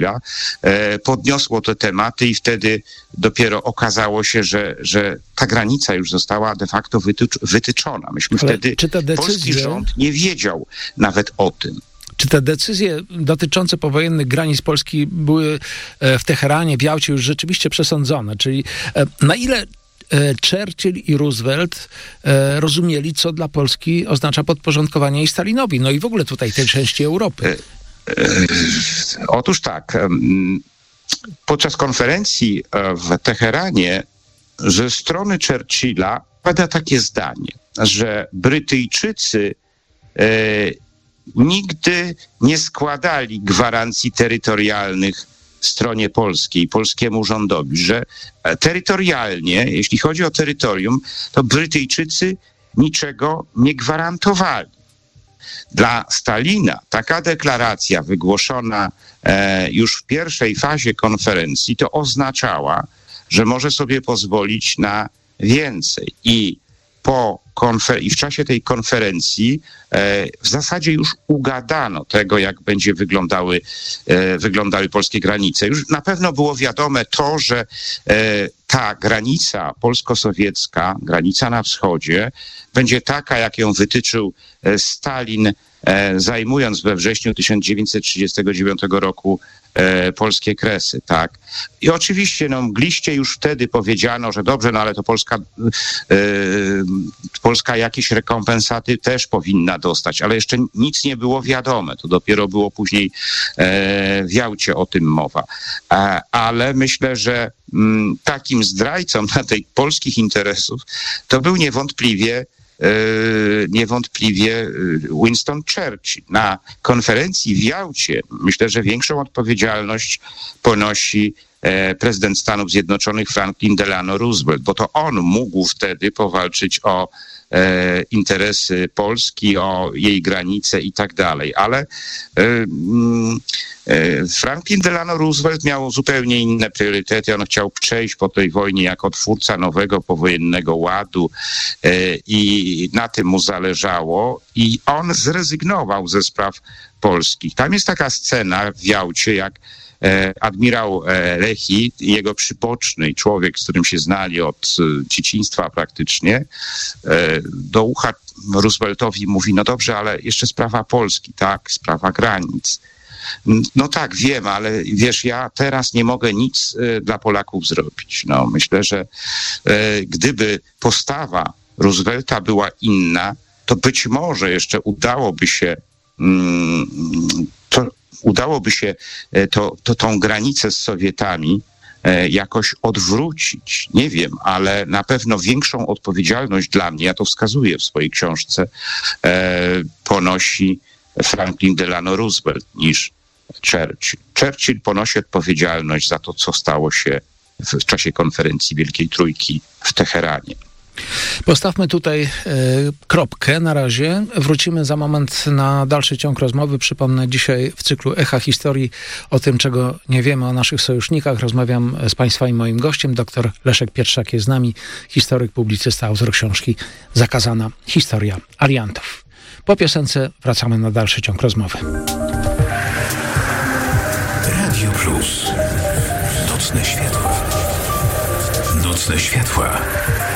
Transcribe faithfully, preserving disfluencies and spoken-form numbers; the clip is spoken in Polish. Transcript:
podniosło te tematy i wtedy dopiero okazało się, że, że ta granica już została de facto wytycz, wytyczona. Myśmy Ale wtedy, czy te decyzje... polski rząd nie wiedział nawet o tym. Czy te decyzje dotyczące powojennych granic Polski były w Teheranie, w Jałcie już rzeczywiście przesądzone? Czyli na ile Churchill i Roosevelt rozumieli, co dla Polski oznacza podporządkowanie jej Stalinowi, no i w ogóle tutaj tej części Europy? Otóż tak, podczas konferencji w Teheranie ze strony Churchilla pada takie zdanie, że Brytyjczycy nigdy nie składali gwarancji terytorialnych stronie polskiej, polskiemu rządowi, że terytorialnie, jeśli chodzi o terytorium, to Brytyjczycy niczego nie gwarantowali. Dla Stalina taka deklaracja wygłoszona e, już w pierwszej fazie konferencji to oznaczała, że może sobie pozwolić na więcej. I po konfer- i w czasie tej konferencji e, w zasadzie już ugadano tego, jak będzie wyglądały, e, wyglądały polskie granice. Już na pewno było wiadome to, że e, ta granica polsko-sowiecka, granica na wschodzie, będzie taka, jak ją wytyczył e, Stalin, e, zajmując we wrześniu tysiąc dziewięćset trzydziestego dziewiątego roku E, polskie Kresy, tak. I oczywiście, no, mgliście już wtedy powiedziano, że dobrze, no ale to Polska, e, Polska jakieś rekompensaty też powinna dostać, ale jeszcze nic nie było wiadome. To dopiero było później e, w Jałcie o tym mowa. E, ale myślę, że m, takim zdrajcą na tych polskich interesów to był niewątpliwie niewątpliwie Winston Churchill. Na konferencji w Jałcie myślę, że większą odpowiedzialność ponosi prezydent Stanów Zjednoczonych Franklin Delano Roosevelt, bo to on mógł wtedy powalczyć o e, interesy Polski, o jej granice i tak dalej. Ale e, e, Franklin Delano Roosevelt miał zupełnie inne priorytety. On chciał przejść po tej wojnie jako twórca nowego powojennego ładu e, i na tym mu zależało i on zrezygnował ze spraw polskich. Tam jest taka scena w Jałcie, jak admirał Lehi, jego przyboczny człowiek, z którym się znali od dzieciństwa praktycznie, do ucha Rooseveltowi mówi, no dobrze, ale jeszcze sprawa Polski, tak, sprawa granic. No tak, wiem, ale wiesz, ja teraz nie mogę nic dla Polaków zrobić. No, myślę, że gdyby postawa Roosevelta była inna, to być może jeszcze udałoby się to udałoby się to, to, tą granicę z Sowietami jakoś odwrócić. Nie wiem, ale na pewno większą odpowiedzialność dla mnie, ja to wskazuję w swojej książce, ponosi Franklin Delano Roosevelt niż Churchill. Churchill ponosi odpowiedzialność za to, co stało się w czasie konferencji Wielkiej Trójki w Teheranie. Postawmy tutaj e, kropkę na razie. Wrócimy za moment na dalszy ciąg rozmowy. Przypomnę, dzisiaj w cyklu Echa Historii o tym, czego nie wiemy o naszych sojusznikach. Rozmawiam z Państwa i moim gościem. Dr Leszek Pietrzak jest z nami, historyk, publicysta, autor książki Zakazana historia aliantów. Po piosence wracamy na dalszy ciąg rozmowy. Radio Plus. Nocne światła. Nocne światła.